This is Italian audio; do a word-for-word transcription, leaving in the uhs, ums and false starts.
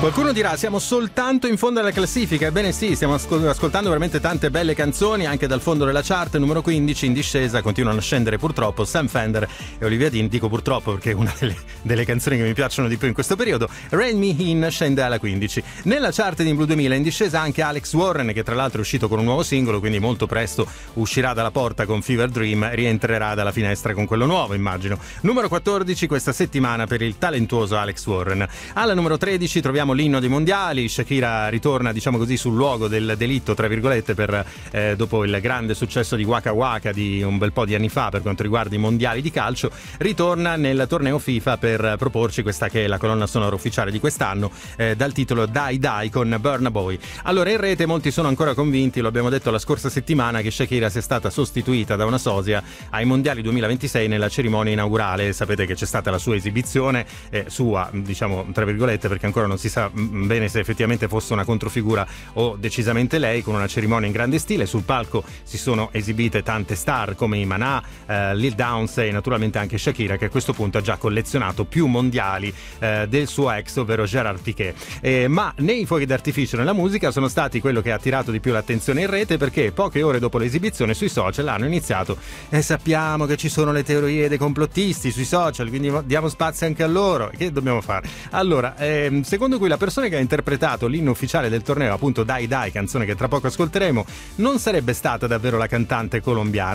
Qualcuno dirà siamo soltanto in fondo alla classifica. Ebbene sì, stiamo ascol- ascoltando veramente tante belle canzoni anche dal fondo della chart. Numero quindici in discesa, continuano a scendere purtroppo Sam Fender e Olivia Dean. Dico purtroppo perché è una delle, delle canzoni che mi piacciono di più in questo periodo. Rain Me In scende alla quindici. Nella chart di Blue duemila in discesa anche Alex Warren, che tra l'altro è uscito con un nuovo singolo, quindi molto presto uscirà dalla porta con Fever Dream, rientrerà dalla finestra con quello nuovo, immagino. Numero quattordici questa settimana per il talentuoso Alex Warren. Alla numero tredici troviamo l'inno dei mondiali. Shakira ritorna, diciamo così, sul luogo del delitto, tra virgolette, per eh, dopo il grande successo di Waka Waka di un bel po' di anni fa per quanto riguarda i mondiali di calcio. Ritorna nel torneo FIFA per proporci questa che è la colonna sonora ufficiale di quest'anno, eh, dal titolo Die Die con Burna Boy. Allora, in rete molti sono ancora convinti, lo abbiamo detto la scorsa settimana, che Shakira sia stata sostituita da una sosia ai mondiali duemilaventisei nella cerimonia inaugurale. Sapete che c'è stata la sua esibizione, eh, sua, diciamo tra virgolette, perché ancora non si sa bene se effettivamente fosse una controfigura o decisamente lei, con una cerimonia in grande stile. Sul palco si sono esibite tante star come i Maná, eh, Lil Downs e naturalmente anche Shakira, che a questo punto ha già collezionato più mondiali eh, del suo ex, ovvero Gerard Piqué. Eh, ma nei fuochi d'artificio nella musica sono stati quello che ha attirato di più l'attenzione in rete, perché poche ore dopo l'esibizione sui social hanno iniziato e sappiamo che ci sono le teorie dei complottisti sui social, quindi diamo spazio anche a loro. Che dobbiamo fare? Allora, ehm, secondo cui la persona che ha interpretato l'inno ufficiale del torneo, appunto Die Die, canzone che tra poco ascolteremo, non sarebbe stata davvero la cantante colombiana,